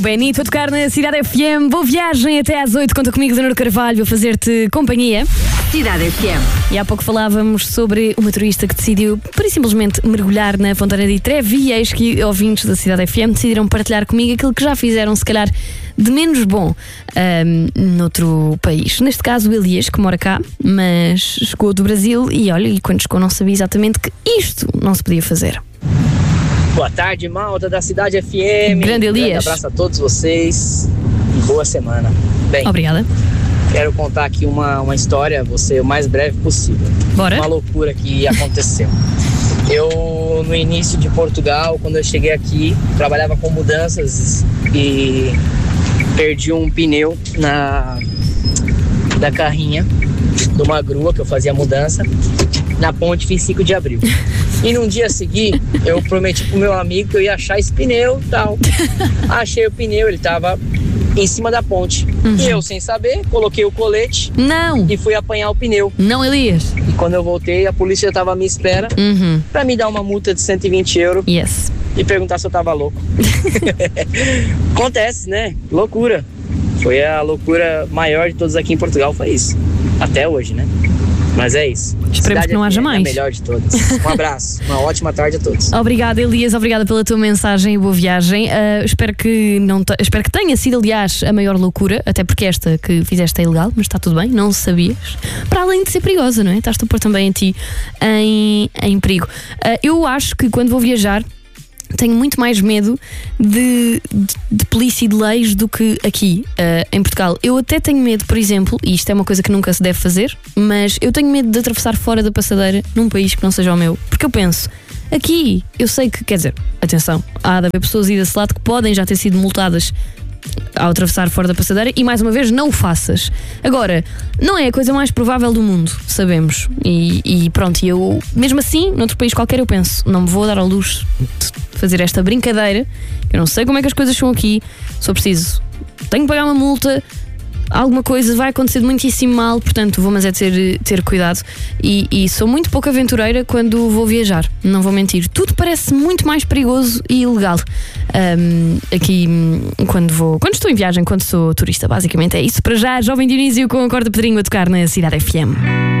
Benito a tocar na Cidade FM. Boa viagem até às 8. Conta comigo, Leonor Carvalho, vou fazer-te companhia. Cidade FM. E há pouco falávamos sobre uma turista que decidiu, por simplesmente, mergulhar na Fontana di Trevi. E eis que ouvintes da Cidade FM decidiram partilhar comigo aquilo que já fizeram, se calhar, de menos bom noutro país. Neste caso, o Elias, que mora cá, mas chegou do Brasil e olha, e quando chegou não sabia exatamente que isto não se podia fazer. Boa tarde, malta da Cidade FM. Grande Elias. Um abraço a todos vocês e boa semana. Bem, Obrigada. quero contar aqui uma história, vou ser o mais breve possível. Bora. Uma loucura que aconteceu. Eu, no início de Portugal, quando eu cheguei aqui, trabalhava com mudanças e perdi um pneu da carrinha de uma grua que eu fazia mudança na ponte, fiz 5 de abril. E num dia seguinte, eu prometi pro meu amigo que eu ia achar esse pneu e tal. Achei o pneu, ele tava em cima da ponte. E eu, sem saber, coloquei o colete Não, e fui apanhar o pneu. não, Elias. E quando eu voltei, a polícia já tava à minha espera pra me dar uma multa de 120 euros Yes. e perguntar se eu tava louco. Acontece, né? Loucura. Foi a loucura maior de todos aqui em Portugal, foi isso. Até hoje, né? Mas é isso. Esperemos Cidade que não haja FM mais. É a melhor de todas. Um abraço, uma ótima tarde a todos. Obrigada, Elias, obrigada pela tua mensagem e boa viagem. Espero que tenha sido, aliás, a maior loucura, até porque esta que fizeste é ilegal, mas está tudo bem, não sabias. Para além de ser perigosa, não é? Estás-te a pôr também a ti em perigo. Eu acho que quando vou viajar tenho muito mais medo de polícia e de leis do que aqui em Portugal. Eu até tenho medo, por exemplo, e isto é uma coisa que nunca se deve fazer, mas eu tenho medo de atravessar fora da passadeira num país que não seja o meu. Porque eu penso, aqui eu sei que, quer dizer, atenção, há de haver pessoas aí desse lado que podem já ter sido multadas ao atravessar fora da passadeira e mais uma vez não o faças. Agora, não é a coisa mais provável do mundo, sabemos. E pronto, eu mesmo assim, noutro país qualquer, eu penso, não me vou dar ao luxo de fazer esta brincadeira. Eu não sei como é que as coisas são aqui. Só preciso, tenho que pagar uma multa, alguma coisa vai acontecer de muitíssimo mal, portanto vou, mas é ter cuidado. E sou muito pouco aventureira quando vou viajar, não vou mentir. Tudo parece muito mais perigoso e ilegal aqui quando estou em viagem, quando sou turista. Basicamente é isso. Para já, Jovem Dionísio com a Corda Pedrinho a tocar na Cidade FM.